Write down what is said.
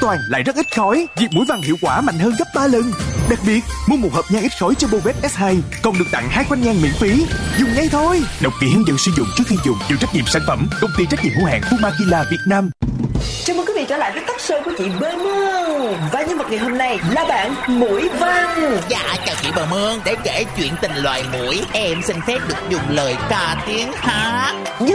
toàn lại rất ít khói. Diệt muỗi vằn hiệu quả mạnh hơn gấp 3 lần. Đặc biệt, mua một hộp nhang ít khói cho Bovet S2 còn được tặng 2 khoanh nhang miễn phí. Dùng ngay thôi. Đọc kỹ hướng dẫn sử dụng trước khi dùng. Chịu trách nhiệm sản phẩm Công ty trách nhiệm hữu hạn Fumakila Việt Nam. Chào mừng quý vị trở lại với talk show của chị Bơ Mương. Và nhân vật ngày hôm nay là bạn Muỗi Văn. Dạ chào chị Bơ Mương. Để kể chuyện tình loài muỗi, em xin phép được dùng lời ca tiếng hát.